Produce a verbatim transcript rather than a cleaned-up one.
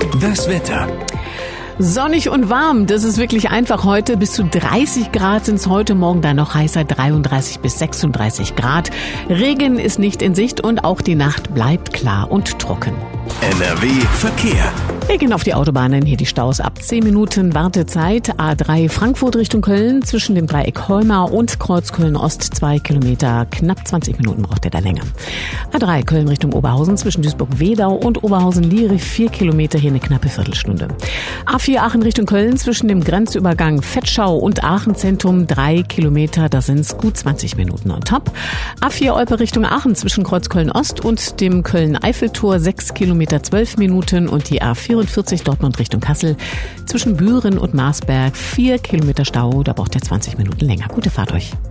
Das Wetter. Sonnig und warm, das ist wirklich einfach heute. Bis zu dreißig Grad sind es heute, morgen dann noch heißer, dreiunddreißig bis sechsunddreißig Grad. Regen ist nicht in Sicht und auch die Nacht bleibt klar und trocken. N R W Verkehr. Wir gehen auf die Autobahnen, hier die Staus ab zehn Minuten Wartezeit. A drei Frankfurt Richtung Köln zwischen dem Dreieck Holmar und Kreuz Köln-Ost zwei Kilometer. Knapp zwanzig Minuten braucht ihr da länger. A drei Köln Richtung Oberhausen zwischen Duisburg-Wedau und Oberhausen-Liere vier Kilometer, hier eine knappe Viertelstunde. A vier Aachen Richtung Köln zwischen dem Grenzübergang Vetschau und Aachen-Zentrum drei Kilometer, da sind es gut zwanzig Minuten on top. A vier Olpe Richtung Aachen zwischen Kreuz Köln-Ost und dem Köln-Eiffeltor sechs Kilometer zwölf Minuten und die A vierundvierzig Dortmund Richtung Kassel zwischen Büren und Marsberg vier Kilometer Stau, da braucht ihr zwanzig Minuten länger. Gute Fahrt euch.